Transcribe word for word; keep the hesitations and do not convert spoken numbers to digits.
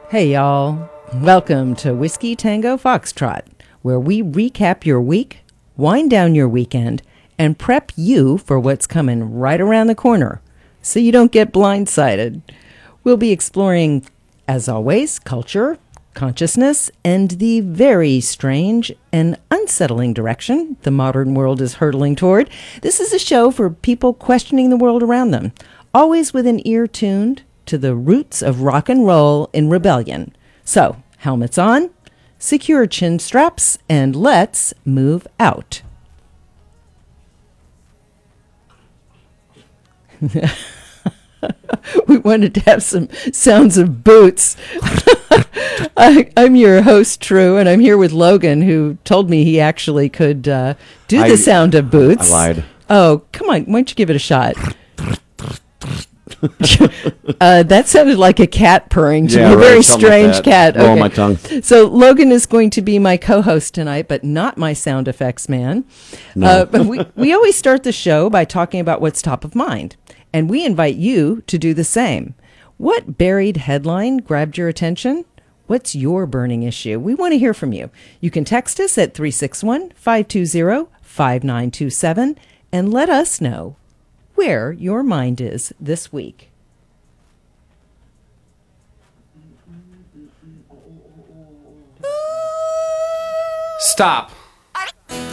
Hey, y'all. Welcome to Whiskey Tango Foxtrot, where we recap your week, wind down your weekend, and prep you for what's coming right around the corner so you don't get blindsided. We'll be exploring, as always, culture, consciousness, and the very strange and unsettling direction the modern world is hurtling toward. This is a show for people questioning the world around them, always with an ear tuned to the roots of rock and roll in rebellion. So, helmets on, secure chin straps, and let's move out. We wanted to have some sounds of boots. I, I'm your host, True, and I'm here with Logan, who told me he actually could uh, do I, the sound of boots. I lied. Oh, come on. Why don't you give it a shot? uh, that sounded like a cat purring to Yeah, me. A right, very something strange like cat. Blow Okay. my tongue. So Logan is going to be my co-host tonight, but not my sound effects man. No. Uh, but we, we always start the show by talking about what's top of mind, and we invite you to do the same. What buried headline grabbed your attention? What's your burning issue? We want to hear from you. You can text us at three six one, five two zero, five nine two seven and let us know where your mind is this week. Stop.